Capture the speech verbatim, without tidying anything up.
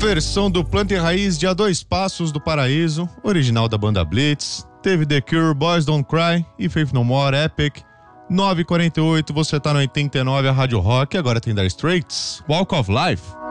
Versão do Planta e Raiz de A Dois Passos do Paraíso, original da banda Blitz. Teve The Cure, Boys Don't Cry e Faith No More, Epic. nove e quarenta e oito, você tá no oitenta e nove, a Rádio Rock. Agora tem Dire Straits, Walk of Life.